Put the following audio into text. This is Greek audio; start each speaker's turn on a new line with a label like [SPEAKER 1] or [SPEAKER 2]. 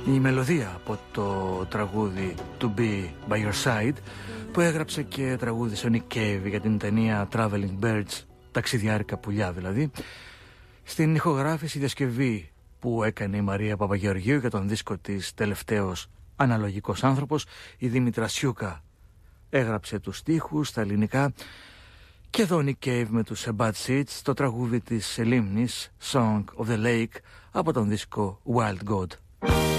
[SPEAKER 1] Η μελωδία από το τραγούδι To Be By Your Side, που έγραψε και τραγούδισε ο Nick Cave για την ταινία Traveling Birds, ταξιδιάρικα πουλιά δηλαδή. Στην ηχογράφηση διασκευή που έκανε η Μαρία Παπαγεωργίου για τον δίσκο της Τελευταίος Αναλογικός Άνθρωπος, η Δήμητρα Σιούκα έγραψε τους στίχους στα ελληνικά. Και εδώ ο Nick Cave με τους Bad Seeds, το τραγούδι της λίμνης Song of the Lake από τον δίσκο Wild God.